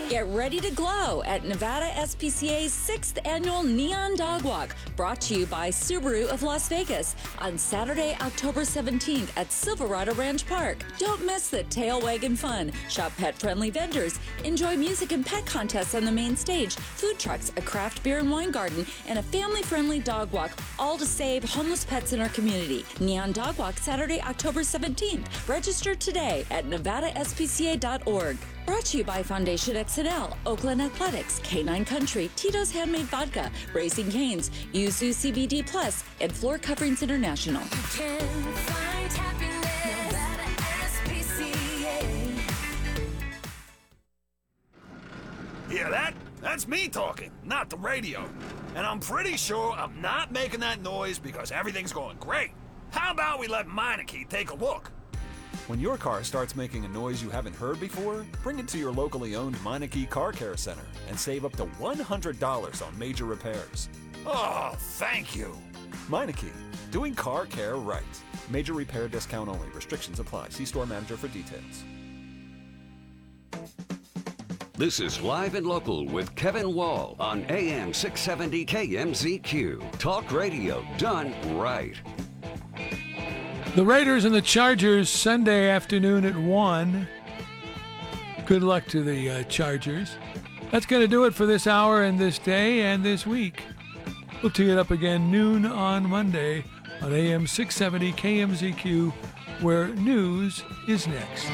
Get ready to glow at Nevada SPCA's 6th annual Neon Dog Walk, brought to you by Subaru of Las Vegas on Saturday, October 17th at Silverado Ranch Park. Don't miss the tail wagging fun. Shop pet-friendly vendors. Enjoy music and pet contests on the main stage, food trucks, a craft beer and wine garden, and a family-friendly dog walk, all to save homeless pets in our community. Neon Dog Walk, Saturday, October 17th. Register today at nevadaspca.org. Brought to you by Foundation XNL, Oakland Athletics, K9 Country, Tito's Handmade Vodka, Raising Cane's, Yuzu CBD Plus, and Floor Coverings International. You can find happiness, Nevada SPCA. Yeah, that's me talking, not the radio. And I'm pretty sure I'm not making that noise because everything's going great. How about we let Meineke take a look? When your car starts making a noise you haven't heard before, bring it to your locally owned Meineke Car Care Center and save up to $100 on major repairs. Oh, thank you. Meineke, doing car care right. Major repair discount only. Restrictions apply. See store manager for details. This is Live and Local with Kevin Wall on AM 670 KMZQ. Talk radio done right. The Raiders and the Chargers Sunday afternoon at 1. Good luck to the Chargers. That's going to do it for this hour and this day and this week. We'll tee it up again noon on Monday on AM 670 KMZQ, where news is next.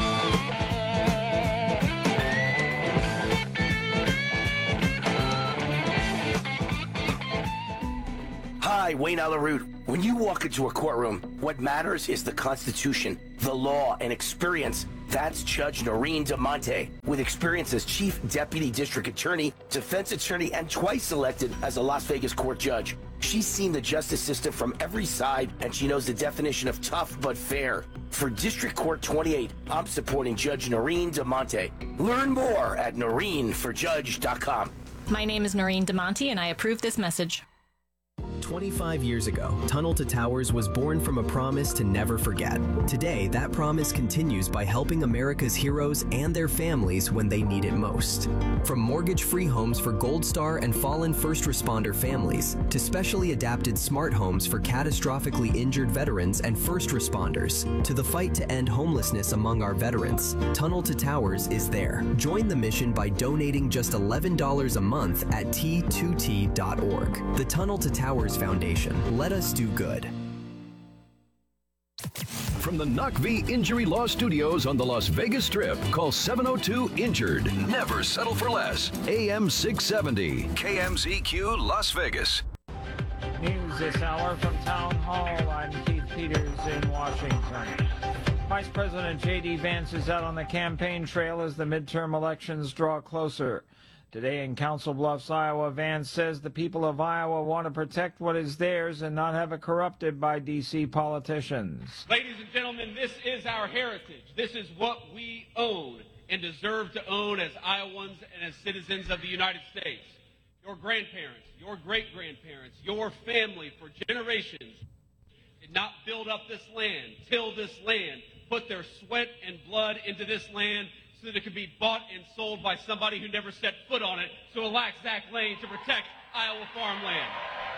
Hi, Wayne Alaroot. When you walk into a courtroom, what matters is the Constitution, the law, and experience. That's Judge Noreen DeMonte. With experience as Chief Deputy District Attorney, Defense Attorney, and twice elected as a Las Vegas court judge. She's seen the justice system from every side, and she knows the definition of tough but fair. For District Court 28, I'm supporting Judge Noreen DeMonte. Learn more at noreenforjudge.com. My name is Noreen DeMonte, and I approve this message. 25 years ago, Tunnel to Towers was born from a promise to never forget. Today, that promise continues by helping America's heroes and their families when they need it most. From mortgage-free homes for Gold Star and fallen first responder families, to specially adapted smart homes for catastrophically injured veterans and first responders, to the fight to end homelessness among our veterans, Tunnel to Towers is there. Join the mission by donating just $11 a month at T2T.org. The Tunnel to Towers Foundation. Let us do good. From the NACV Injury Law Studios on the Las Vegas Strip, call 702-INJURED. Never settle for less. AM 670, KMZQ Las Vegas. News this hour from Town Hall. I'm Keith Peters in Washington. Vice President J.D. Vance is out on the campaign trail as the midterm elections draw closer. Today in Council Bluffs, Iowa, Vance says the people of Iowa want to protect what is theirs and not have it corrupted by D.C. politicians. Ladies and gentlemen, this is our heritage. This is what we own and deserve to own as Iowans and as citizens of the United States. Your grandparents, your great-grandparents, your family for generations did not build up this land, till this land, put their sweat and blood into this land so that it could be bought and sold by somebody who never set foot on it, so elect Zach Lane to protect Iowa farmland.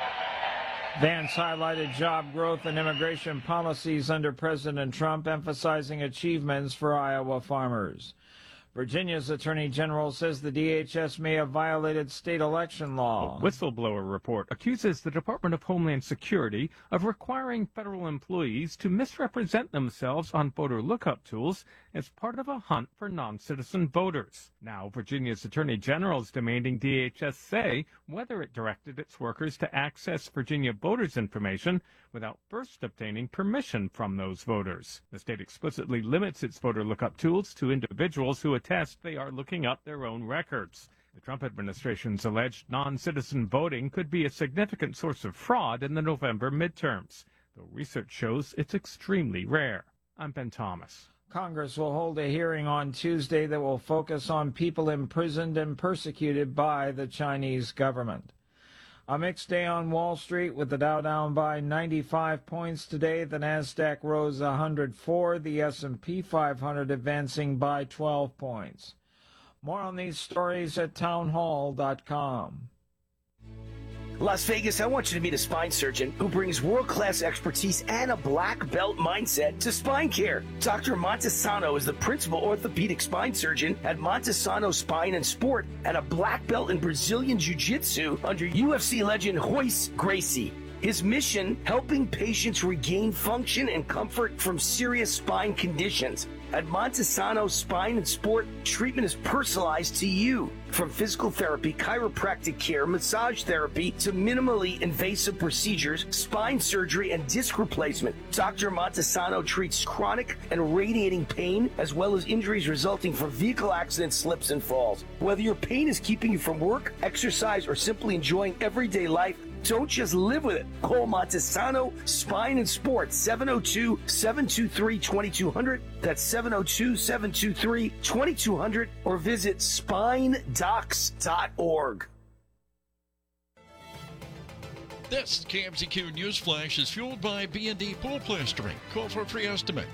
Vance highlighted job growth and immigration policies under President Trump, emphasizing achievements for Iowa farmers. Virginia's Attorney General says the DHS may have violated state election law. A whistleblower report accuses the Department of Homeland Security of requiring federal employees to misrepresent themselves on voter lookup tools as part of a hunt for non-citizen voters. Now, Virginia's Attorney General is demanding DHS say whether it directed its workers to access Virginia voters' information without first obtaining permission from those voters. The state explicitly limits its voter lookup tools to individuals who attest they are looking up their own records. The Trump administration's alleged non-citizen voting could be a significant source of fraud in the November midterms, though research shows it's extremely rare. I'm Ben Thomas. Congress will hold a hearing on Tuesday that will focus on people imprisoned and persecuted by the Chinese government. A mixed day on Wall Street with the Dow down by 95 points today. The Nasdaq rose 104, the S&P 500 advancing by 12 points. More on these stories at townhall.com. Las Vegas, I want you to meet a spine surgeon who brings world-class expertise and a black belt mindset to spine care. Dr. Montesano is the principal orthopedic spine surgeon at Montesano Spine and Sport and a black belt in Brazilian Jiu-Jitsu under UFC legend Royce Gracie. His mission, helping patients regain function and comfort from serious spine conditions. At Montesano Spine and Sport, treatment is personalized to you. From physical therapy, chiropractic care, massage therapy, to minimally invasive procedures, spine surgery, and disc replacement, Dr. Montesano treats chronic and radiating pain, as well as injuries resulting from vehicle accidents, slips, and falls. Whether your pain is keeping you from work, exercise, or simply enjoying everyday life, don't just live with it. Call Montesano Spine and Sport, 702-723-2200. That's 702-723-2200. Or visit spinedocs.org. This KMZQ News Flash is fueled by B&D Pool Plastering. Call for a free estimate,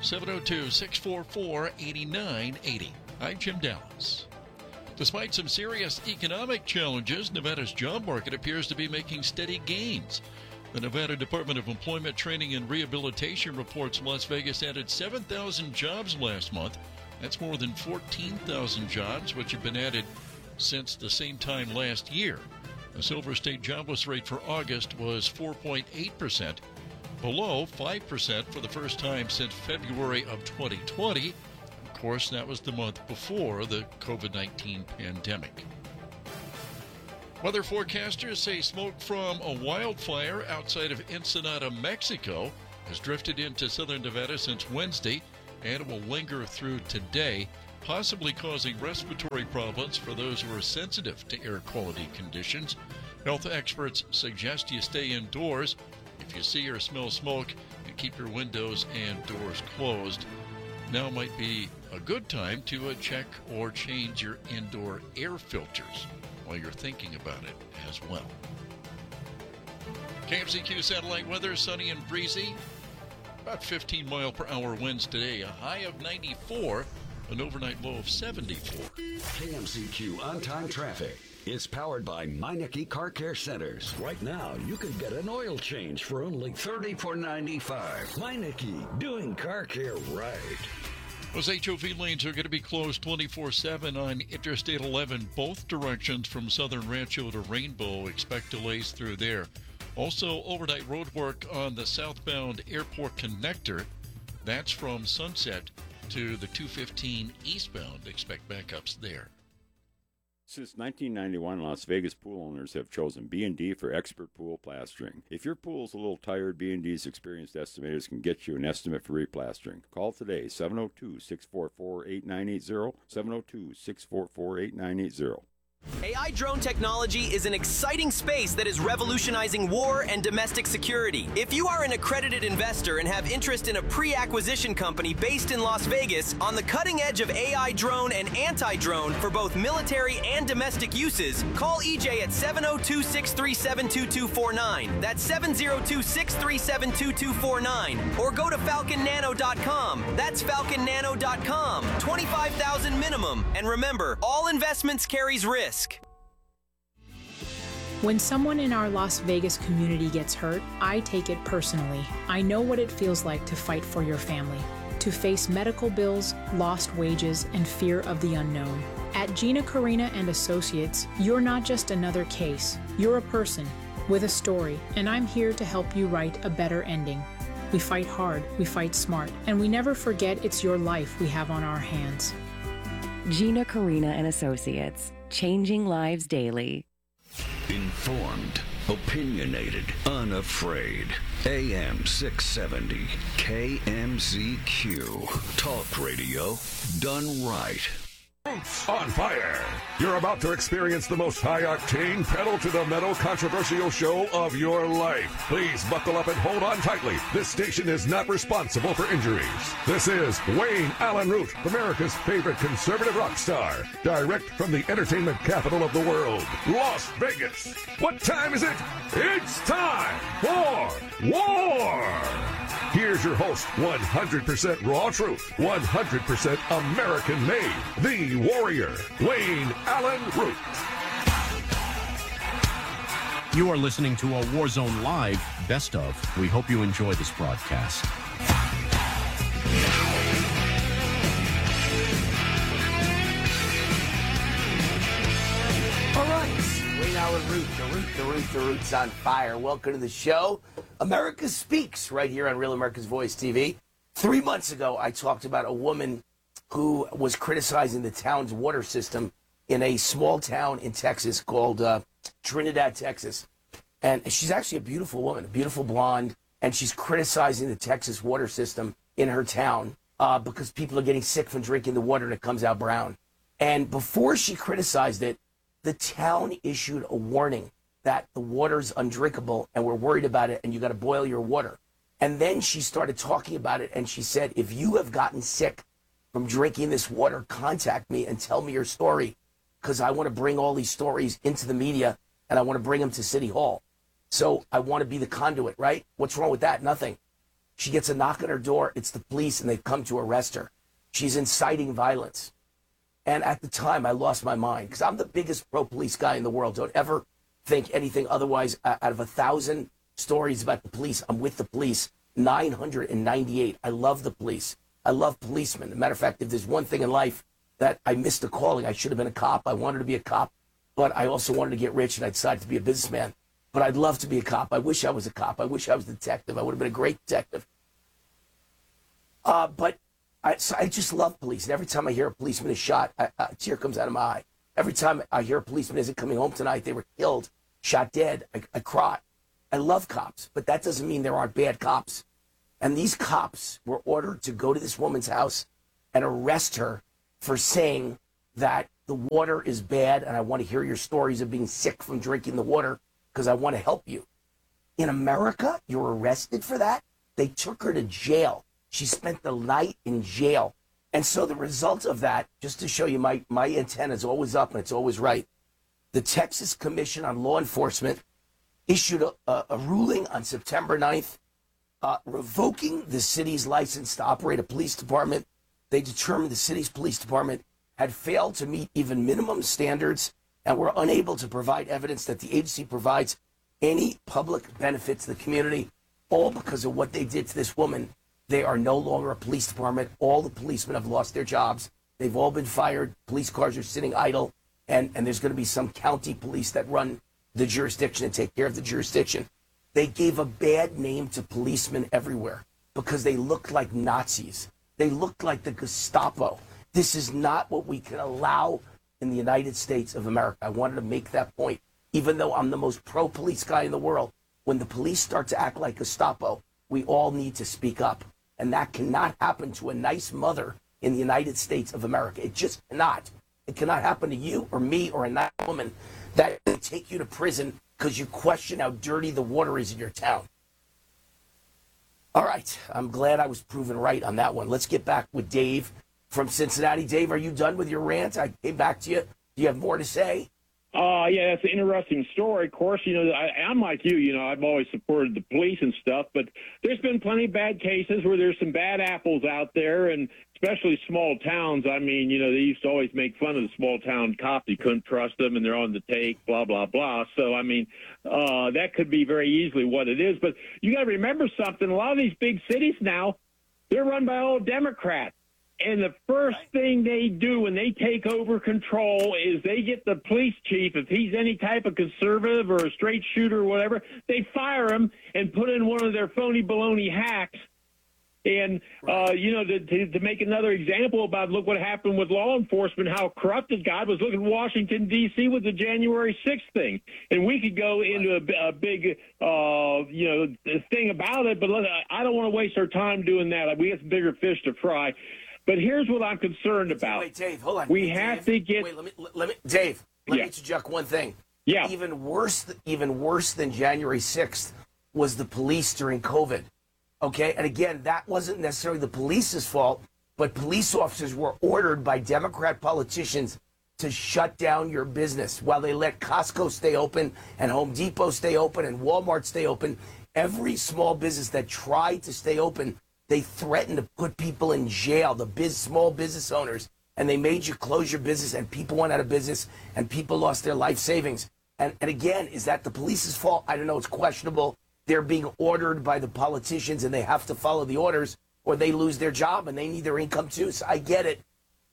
702-644-8980. I'm Jim Dallas. Despite some serious economic challenges, Nevada's job market appears to be making steady gains. The Nevada Department of Employment, Training, and Rehabilitation reports Las Vegas added 7,000 jobs last month. That's more than 14,000 jobs, which have been added since the same time last year. The Silver State jobless rate for August was 4.8%, below 5% for the first time since February of 2020. Of course, that was the month before the COVID-19 pandemic. Weather forecasters say smoke from a wildfire outside of Ensenada, Mexico, has drifted into southern Nevada since Wednesday, and it will linger through today, possibly causing respiratory problems for those who are sensitive to air quality conditions. Health experts suggest you stay indoors. If you see or smell smoke, you keep your windows and doors closed. Now might be a good time to check or change your indoor air filters while you're thinking about it as well. KMZQ satellite weather, sunny and breezy. About 15 mile per hour winds today, a high of 94, an overnight low of 74. KMZQ on-time traffic is powered by Meineke Car Care Centers. Right now, you can get an oil change for only $34.95. Meineke, doing car care right. Those HOV lanes are going to be closed 24/7 on Interstate 11, both directions from Southern Rancho to Rainbow. Expect delays through there. Also, overnight road work on the southbound airport connector. That's from Sunset to the 215 eastbound. Expect backups there. Since 1991, Las Vegas pool owners have chosen B&D for expert pool plastering. If your pool's a little tired, B&D's experienced estimators can get you an estimate for replastering. Call today, 702-644-8980, 702-644-8980. AI drone technology is an exciting space that is revolutionizing war and domestic security. If you are an accredited investor and have interest in a pre-acquisition company based in Las Vegas on the cutting edge of AI drone and anti-drone for both military and domestic uses, call EJ at 702-637-2249. That's 702-637-2249. Or go to falconnano.com. That's falconnano.com. $25,000 minimum. And remember, all investments carries risk. When someone in our Las Vegas community gets hurt, I take it personally. I know what it feels like to fight for your family, to face medical bills, lost wages, and fear of the unknown. At Gina Carina and Associates, you're not just another case. You're a person with a story, and I'm here to help you write a better ending. We fight hard, we fight smart, and we never forget it's your life we have on our hands. Gina Carina and Associates, changing lives daily. Informed, opinionated, unafraid. AM 670, KMZQ. Talk radio done right. On fire! You're about to experience the most high-octane, pedal-to-the-metal controversial show of your life. Please buckle up and hold on tightly. This station is not responsible for injuries. This is Wayne Allen Root, America's favorite conservative rock star. Direct from the entertainment capital of the world, Las Vegas. What time is it? It's time for war! Here's your host, 100% raw truth, 100% American made, the warrior, Wayne Allen Root. You are listening to a Warzone Live Best Of. We hope you enjoy this broadcast. All right, Wayne Allen Root, the Root's on fire. Welcome to the show. America Speaks right here on Real America's Voice TV. 3 months ago, I talked about a woman who was criticizing the town's water system in a small town in Texas called Trinidad, Texas. And she's actually a beautiful woman, a beautiful blonde, and she's criticizing the Texas water system in her town because people are getting sick from drinking the water and it comes out brown. And before she criticized it, the town issued a warning that the water's undrinkable and we're worried about it and you got to boil your water. And then she started talking about it and she said, if you have gotten sick from drinking this water, contact me and tell me your story because I want to bring all these stories into the media and I want to bring them to City Hall. So I want to be the conduit, right? What's wrong with that? Nothing. She gets a knock on her door. It's the police and they've come to arrest her. She's inciting violence. And at the time, I lost my mind because I'm the biggest pro-police guy in the world. Don't ever think anything otherwise. Out of 1,000 stories about the police, I'm with the police. 998. I love the police. I love policemen. As a matter of fact, if there's one thing in life that I missed a calling, I should have been a cop. I wanted to be a cop, but I also wanted to get rich, and I decided to be a businessman. But I'd love to be a cop. I wish I was a cop. I wish I was a detective. I would have been a great detective. But I just love police. And every time I hear a policeman is shot, a tear comes out of my eye. Every time I hear a policeman isn't coming home tonight, they were killed, shot dead, I cry. I love cops, but that doesn't mean there aren't bad cops. And these cops were ordered to go to this woman's house and arrest her for saying that the water is bad and I want to hear your stories of being sick from drinking the water because I want to help you. In America, you're arrested for that? They took her to jail. She spent the night in jail. And so the result of that, just to show you my antenna is always up and it's always right, the Texas Commission on Law Enforcement issued a ruling on September 9th revoking the city's license to operate a police department. They determined the city's police department had failed to meet even minimum standards and were unable to provide evidence that the agency provides any public benefit to the community, all because of what they did to this woman. They are no longer a police department. All the policemen have lost their jobs. They've all been fired. Police cars are sitting idle. And there's going to be some county police that run the jurisdiction and take care of the jurisdiction. They gave a bad name to policemen everywhere because they looked like Nazis. They looked like the Gestapo. This is not what we can allow in the United States of America. I wanted to make that point. Even though I'm the most pro-police guy in the world, when the police start to act like Gestapo, we all need to speak up. And that cannot happen to a nice mother in the United States of America. It just cannot. It cannot happen to you or me or a nice woman that will take you to prison because you question how dirty the water is in your town. All right. I'm glad I was proven right on that one. Let's get back with Dave from Cincinnati. Dave, are you done with your rant? I came back to you. Do you have more to say? Yeah, that's an interesting story. Of course, I'm like you. I've always supported the police and stuff, but there's been plenty of bad cases where there's some bad apples out there, and especially small towns. I mean, they used to always make fun of the small town cops. You couldn't trust them, and they're on the take, blah, blah, blah. So, I mean, that could be very easily what it is. But you got to remember something. A lot of these big cities now, they're run by all Democrats. And the first thing they do when they take over control is they get the police chief, if he's any type of conservative or a straight shooter or whatever, they fire him and put in one of their phony baloney hacks. And, to make another example about, look what happened with law enforcement, how corrupt it got, was look at Washington, D.C. with the January 6th thing. And we could go into a big, thing about it, but I don't want to waste our time doing that. We got some bigger fish to fry. But here's what I'm concerned about. Wait, Dave, hold on. We have to get. Wait, let me, Dave. Let me interject one thing. Yeah. Even worse than January 6th was the police during COVID. Okay, and again, that wasn't necessarily the police's fault, but police officers were ordered by Democrat politicians to shut down your business while they let Costco stay open and Home Depot stay open and Walmart stay open. Every small business that tried to stay open, they threatened to put people in jail, small business owners, and they made you close your business, and people went out of business, and people lost their life savings. And again, is that the police's fault? I don't know. It's questionable. They're being ordered by the politicians, and they have to follow the orders, or they lose their job, and they need their income too. So I get it.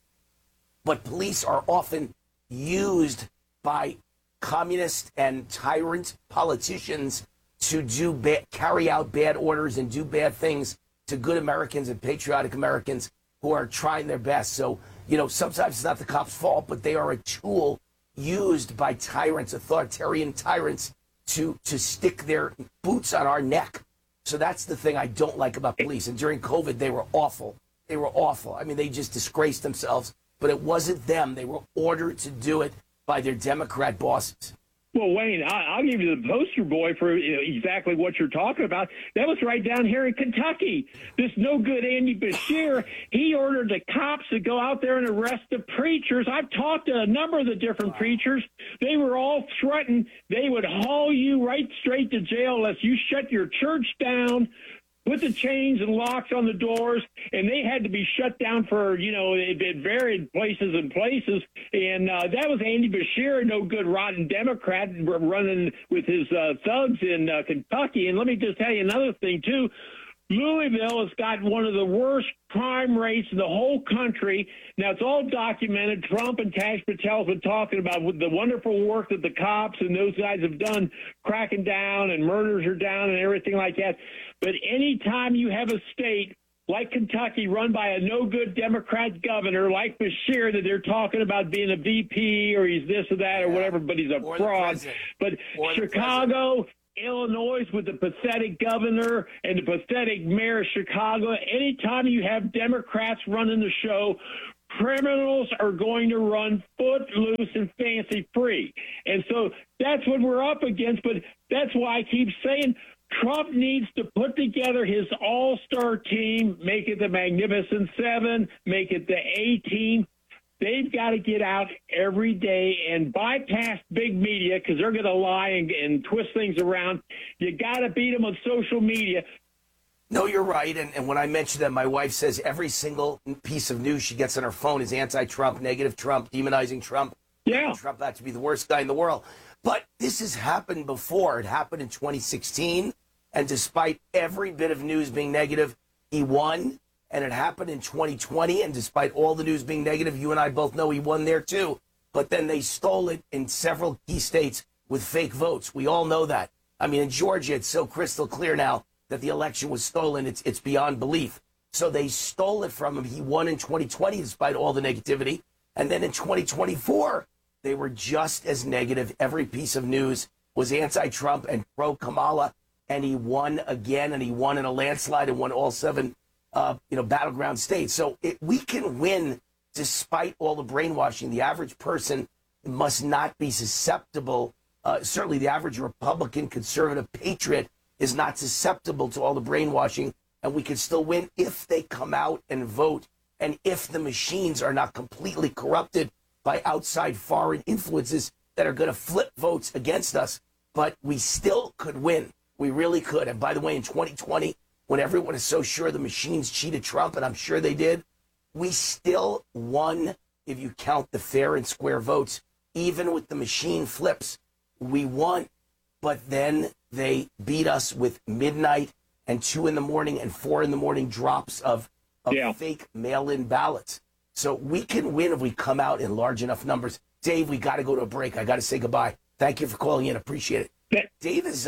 But police are often used by communist and tyrant politicians to carry out bad orders and do bad things to good Americans and patriotic Americans who are trying their best. So, sometimes it's not the cops' fault, but they are a tool used by tyrants, authoritarian tyrants, to stick their boots on our neck. So that's the thing I don't like about police. And during COVID, they were awful. They were awful. I mean, they just disgraced themselves. But it wasn't them. They were ordered to do it by their Democrat bosses. Well, Wayne, I'll give you the poster boy for exactly what you're talking about. That was right down here in Kentucky. This no-good Andy Beshear, he ordered the cops to go out there and arrest the preachers. I've talked to a number of the different preachers. They were all threatened. They would haul you right straight to jail unless you shut your church down, put the chains and locks on the doors, and they had to be shut down for, it varied places and places. And that was Andy Beshear, no good, rotten Democrat, running with his thugs in Kentucky. And let me just tell you another thing, too. Louisville has got one of the worst crime rates in the whole country. Now, it's all documented. Trump and Kash Patel have been talking about the wonderful work that the cops and those guys have done, cracking down, and murders are down and everything like that. But anytime you have a state like Kentucky run by a no-good Democrat governor like Beshear that they're talking about being a VP or he's this or that or whatever, but he's a fraud. But Chicago, Illinois with the pathetic governor and the pathetic mayor of Chicago, anytime you have Democrats running the show, criminals are going to run footloose and fancy free. And so that's what we're up against. But that's why I keep saying Trump needs to put together his all-star team, make it the Magnificent Seven, make it the A-team. They've got to get out every day and bypass big media because they're going to lie and twist things around. You got to beat them on social media. No, you're right. And when I mentioned that, my wife says every single piece of news she gets on her phone is anti-Trump, negative Trump, demonizing Trump. Yeah. Trump had to be the worst guy in the world. But this has happened before. It happened in 2016. And despite every bit of news being negative, he won. And it happened in 2020, and despite all the news being negative, you and I both know he won there too. But then they stole it in several key states with fake votes. We all know that. I mean, in Georgia, it's so crystal clear now that the election was stolen. It's beyond belief. So they stole it from him. He won in 2020 despite all the negativity. And then in 2024, they were just as negative. Every piece of news was anti-Trump and pro-Kamala. And he won again, and he won in a landslide and won all 7 battleground states. So we can win despite all the brainwashing. The average person must not be susceptible. Certainly the average Republican, conservative patriot is not susceptible to all the brainwashing. And we can still win if they come out and vote. And if the machines are not completely corrupted by outside foreign influences that are going to flip votes against us. But we still could win. We really could. And by the way, in 2020, when everyone is so sure the machines cheated Trump, and I'm sure they did, we still won if you count the fair and square votes. Even with the machine flips, we won. But then they beat us with midnight and 2 in the morning and 4 in the morning drops of fake mail-in ballots. So we can win if we come out in large enough numbers. Dave, we got to go to a break. I got to say goodbye. Thank you for calling in. Appreciate it. Dave's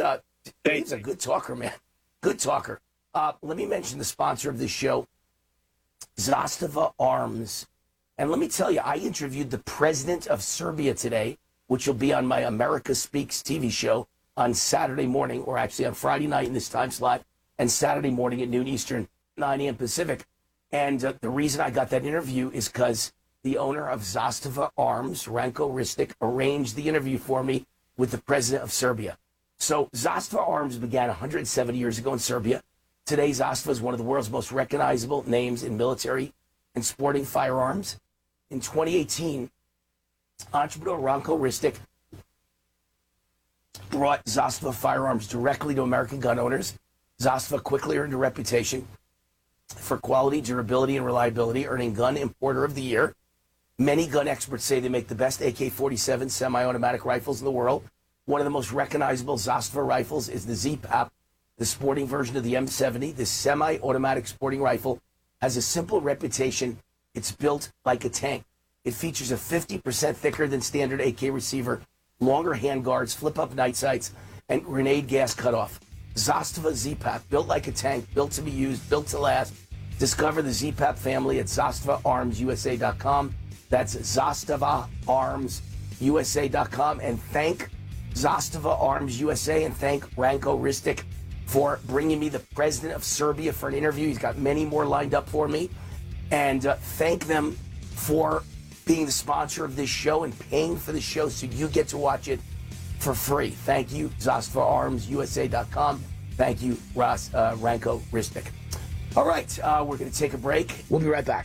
a good talker, man. Good talker. Let me mention the sponsor of this show, Zastava Arms. And let me tell you, I interviewed the president of Serbia today, which will be on my America Speaks TV show on Saturday morning, or actually on Friday night in this time slot, and Saturday morning at noon Eastern, 9 a.m. Pacific. And the reason I got that interview is because the owner of Zastava Arms, Ranko Ristic, arranged the interview for me with the president of Serbia. So Zastava Arms began 170 years ago in Serbia. Today, Zastava is one of the world's most recognizable names in military and sporting firearms. In 2018, entrepreneur Ranko Ristic brought Zastava firearms directly to American gun owners. Zastava quickly earned a reputation for quality, durability, and reliability, earning Gun Importer of the Year. Many gun experts say they make the best AK-47 semi-automatic rifles in the world. One of the most recognizable Zastava rifles is the Z-PAP, the sporting version of the M70. This semi-automatic sporting rifle has a simple reputation. It's built like a tank. It features a 50% thicker than standard AK receiver, longer handguards, flip-up night sights, and grenade gas cutoff. Zastava Z-PAP, built like a tank, built to be used, built to last. Discover the Z-PAP family at ZastavaArmsUSA.com. That's ZastavaArmsUSA.com. And thank Zastava Arms USA and thank Ranko Ristic for bringing me the president of Serbia for an interview. He's got many more lined up for me. And thank them for being the sponsor of this show and paying for the show so you get to watch it for free. Thank you, ZastavaArmsUSA.com. Thank you, Ranko Ristic. All right, we're going to take a break. We'll be right back.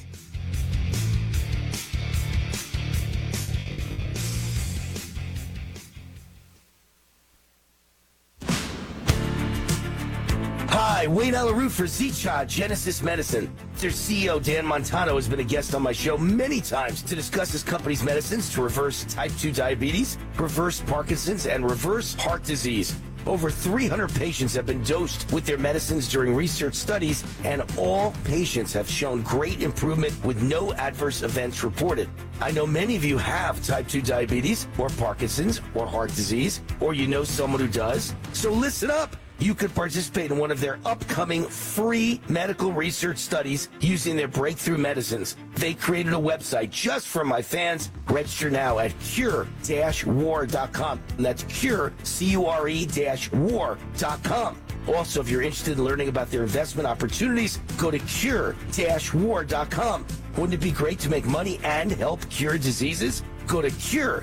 Hi, Wayne Alaroot for Zicha Genesis Medicine. Their CEO, Dan Montano, has been a guest on my show many times to discuss his company's medicines to reverse type 2 diabetes, reverse Parkinson's, and reverse heart disease. Over 300 patients have been dosed with their medicines during research studies, and all patients have shown great improvement with no adverse events reported. I know many of you have type 2 diabetes, or Parkinson's, or heart disease, or you know someone who does. So listen up. You could participate in one of their upcoming free medical research studies using their breakthrough medicines. They created a website just for my fans. Register now at cure-war.com. And that's cure, C-U-R-E-war.com. Also, if you're interested in learning about their investment opportunities, go to cure-war.com. Wouldn't it be great to make money and help cure diseases? Go to cure-war.com.